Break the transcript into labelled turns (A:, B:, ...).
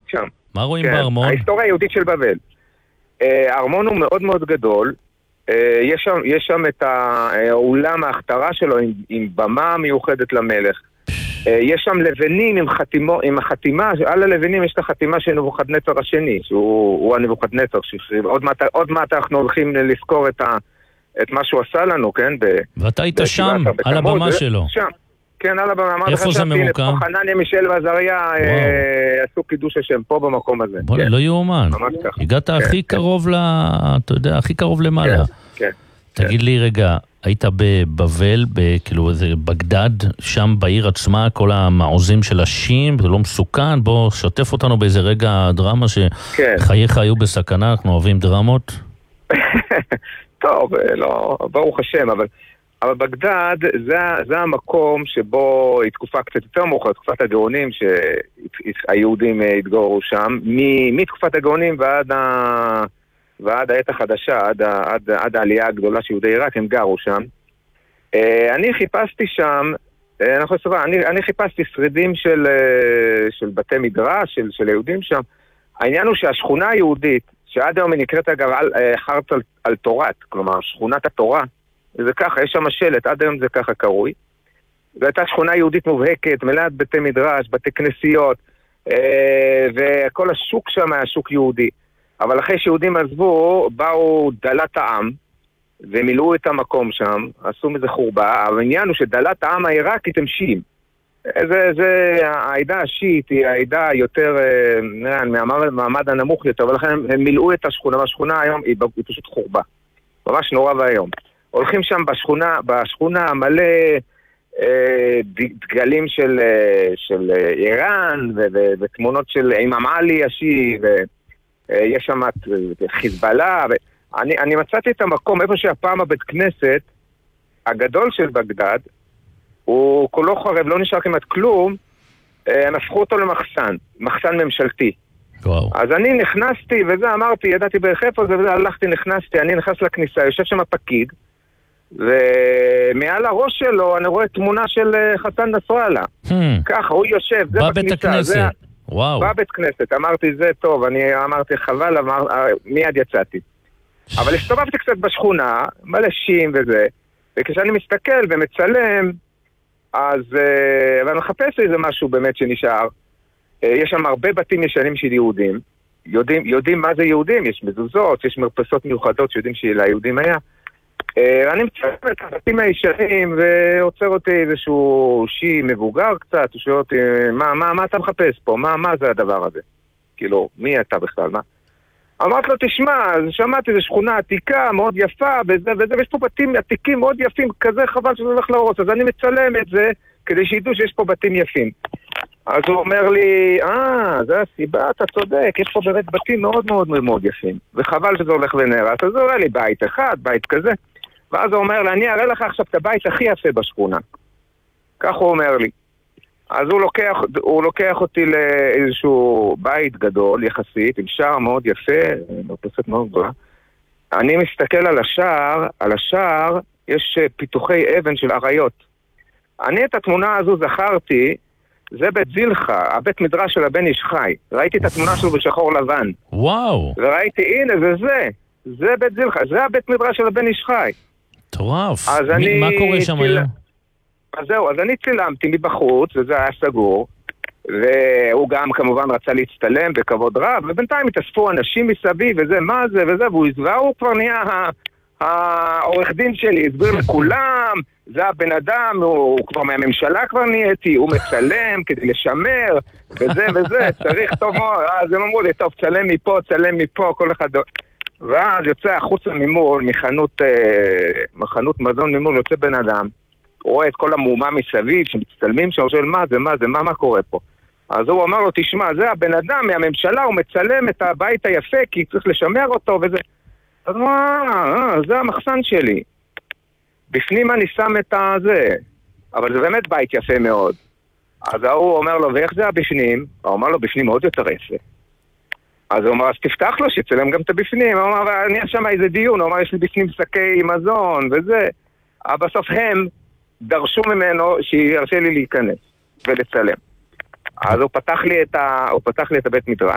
A: שם.
B: מה רואים בארמון?
A: ההיסטוריה היהודית של בבל. הארמון הוא מאוד מאוד גדול. יש שם את האולם ההכתרה שלו עם במה מיוחדת למלך. יש שם לבנים עם החתימה, על הלבנים יש את החתימה של נבוכדנצר השני, שהוא הנבוכדנצר, עוד מעט אנחנו הולכים לזכור את מה שהוא עשה לנו, כן?
B: ואתה היית שם, על הבמה שלו.
A: שם, כן, על הבמה.
B: איפה זה ממוקם?
A: חנניה, מישל ועזריה עשו קידוש השם פה במקום הזה.
B: בוא, לא יאומן. הגעת הכי קרוב אתה יודע, הכי קרוב למעלה.
A: כן.
B: תגיד לי רגע, היית בבבל, כאילו איזה בגדד, שם בעיר עצמה, כל המעוזים של השים, זה לא מסוכן? בוא, שתף אותנו באיזה רגע דרמה שחייך היו בסכנה, אנחנו אוהבים דרמות.
A: טוב, לא, ברוך השם, אבל בגדד זה המקום שבו היא תקופה קצת יותר מאוחרת, תקופת הגאונים שהיהודים התגוררו שם, מתקופת הגאונים ועד העת החדשה, עד העלייה הגדולה של יהודי עיראק, הם גרו שם. אני חיפשתי שם, אני חיפשתי שרידים של בתי מדרש, של היהודים שם. העניין הוא שהשכונה היהודית, שעד היום היא נקראת אגב חרץ על תורת, כלומר שכונת התורה, זה ככה, יש שם שלט, עד היום זה ככה קרוי. זו הייתה שכונה יהודית מובהקת, מלאת בתי מדרש, בתי כנסיות, וכל השוק שם היה שוק יהודי. אבל אחרי שיהודים עזבו, באו דלת העם, ומילאו את המקום שם, עשו מזה חורבה. העניין הוא שדלת העם העיראקית הם שיעים. העדה השיעית היא העדה יותר, מהמעמד הנמוך יותר, ולכן הם מילאו את השכונה, והשכונה היום היא פשוט חורבה. ממש נורא והיום. הולכים שם בשכונה מלא דגלים של איראן, ותמונות של אימאם עלי השיעי, יש שם חיזבאללה, אני מצאתי את המקום איפה שהפעם הבית כנסת הגדול של בגדד, הוא כולו חרב, לא נשאר כמעט כלום, הם הפכו אותו מחסן ממשלתי.
B: וואו.
A: אז אני נכנסתי וזה, אמרתי, ידעתי באיפה זה וזה, הלכתי, נכנסתי, אני נכנס לכניסה, יושב שם הפקיד, ומעל הראש שלו אני רואה תמונה של חסן נסראללה. ככה, הוא יושב, זה
B: בבית הכנסת. וואו.
A: בבית כנסת, אמרתי זה טוב, אני אמרתי חבל, מיד יצאתי. אבל הסתובבתי קצת בשכונה, מלא שים וזה, וכשאני מסתכל ומצלם, אז ואני מחפש איזה משהו באמת שנשאר. יש שם הרבה בתים ישנים של יהודים, יודעים מה זה יהודים, יש מזוזות, יש מרפסות מיוחדות שיודעים שליהודים היה. אני מצלם את הבתים הישנים ועוצר אותי איזשהו שיעי מבוגר קצת, הוא שואל אותי, מה אתה מחפש פה? מה זה הדבר הזה? כאילו, מי אתה בכלל? מה? אמרתי לו, תשמע, שמעתי, זו שכונה עתיקה, מאוד יפה, וזה, ויש פה בתים עתיקים מאוד יפים, כזה חבל שזה הולך להרוס, אז אני מצלם את זה, כדי שידעו שיש פה בתים יפים. אז הוא אומר לי, זה הסיבה, אתה צודק, יש פה באמת בתים מאוד מאוד מאוד יפים, וחבל שזה הולך ונהרס, אז הוא אומר לי, בית אחד, בית כזה, ואז הוא אומר לי, אני אראה לך עכשיו את הבית הכי יפה בשכונה. כך הוא אומר לי. אז הוא לוקח אותי לאיזשהו בית גדול יחסית, עם שער מאוד יפה, מרפסת מאוד גדולה. אני מסתכל על השער יש פיתוחי אבן של אריות. אני את התמונה הזו זכרתי, זה בית זילחה, הבית מדרש של הבן איש חי. ראיתי את התמונה שלו בשחור לבן.
B: וואו.
A: וראיתי, הנה, זה בית זילחה, זה הבית מדרש של הבן איש חי.
B: טרף. מה קורה שם היום?
A: אז זהו, אז אני צילמתי מבחוץ, וזה היה סגור, והוא גם כמובן רצה להצטלם בכבוד רב, ובינתיים התאספו אנשים מסביב, וזה, מה זה, וזה, והוא כבר נהיה העורך דין שלי, הסביר לכולם, זה הבן אדם, הוא כבר מהממשלה כבר נהייתי, הוא מצלם כדי לשמר, וזה, צריך טוב מאוד, אז הם אמרו לי, טוב, צלם מפה, כל אחד... ואז יוצא החוצה ממול, מחנות מזון ממול, יוצא בן אדם, הוא רואה את כל המהומה מסביב, שמצטלמים שם, הוא שואל, מה קורה פה? אז הוא אמר לו, תשמע, זה הבן אדם מהממשלה, הוא מצלם את הבית היפה, כי צריך לשמר אותו, וזה... אז זה המחסן שלי. בפנים אני שם את זה, אבל זה באמת בית יפה מאוד. אז הוא אומר לו, ואיך זה הבפנים? הוא אומר לו, בפנים עוד יותר יפה. אז הוא אומר, אז תפתח לו, שיצלם גם את הבפנים. הוא אומר, אני שם איזה דיון, הוא אומר, יש לי בפנים שקי מזון, וזה. אבל בסוף הם דרשו ממנו שירשה לי להיכנס ולצלם. אז הוא פתח לי את הבית מדרש.